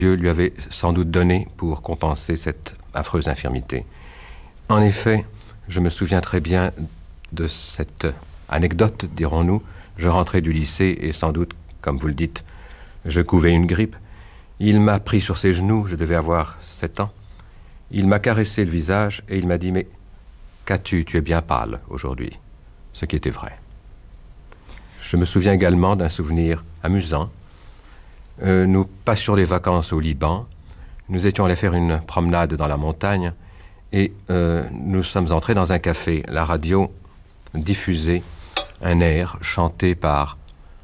Dieu lui avait sans doute donné pour compenser cette affreuse infirmité. En effet, je me souviens très bien de cette anecdote, dirons-nous. Je rentrais du lycée et sans doute, comme vous le dites, je couvais une grippe. Il m'a pris sur ses genoux, je devais avoir 7 ans. Il m'a caressé le visage et il m'a dit « Mais qu'as-tu? Tu es bien pâle aujourd'hui. » Ce qui était vrai. Je me souviens également d'un souvenir amusant. Nous passions les vacances au Liban. Nous étions allés faire une promenade dans la montagne et nous sommes entrés dans un café. La radio diffusait un air chanté par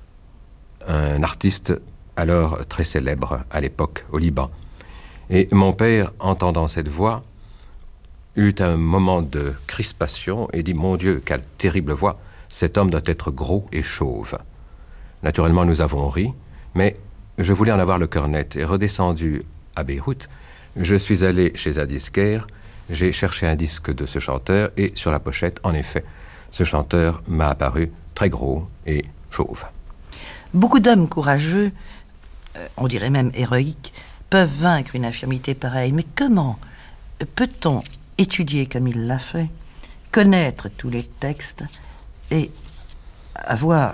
un artiste alors très célèbre à l'époque au Liban. Et mon père, entendant cette voix, eut un moment de crispation et dit « Mon Dieu, quelle terrible voix! Cet homme doit être gros et chauve. » Naturellement, nous avons ri, mais je voulais en avoir le cœur net. Et redescendu à Beyrouth, je suis allé chez un disquaire, j'ai cherché un disque de ce chanteur et sur la pochette, en effet, ce chanteur m'a apparu très gros et chauve. Beaucoup d'hommes courageux, on dirait même héroïques, peuvent vaincre une infirmité pareille. Mais comment peut-on étudier comme il l'a fait, connaître tous les textes et avoir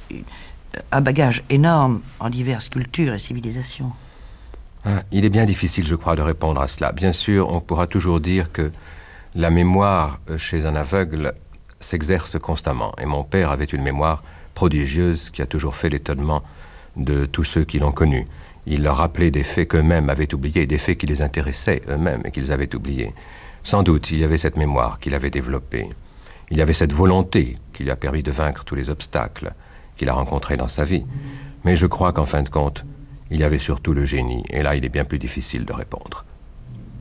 un bagage énorme en diverses cultures et civilisations? Il est bien difficile, je crois, de répondre à cela. Bien sûr, on pourra toujours dire que la mémoire chez un aveugle s'exerce constamment. Et mon père avait une mémoire prodigieuse qui a toujours fait l'étonnement de tous ceux qui l'ont connu. Il leur rappelait des faits qu'eux-mêmes avaient oubliés, des faits qui les intéressaient eux-mêmes et qu'ils avaient oubliés. Sans doute, il y avait cette mémoire qu'il avait développée. Il y avait cette volonté qui lui a permis de vaincre tous les obstacles qu'il a rencontrés dans sa vie. Mais je crois qu'en fin de compte, il y avait surtout le génie. Et là, il est bien plus difficile de répondre.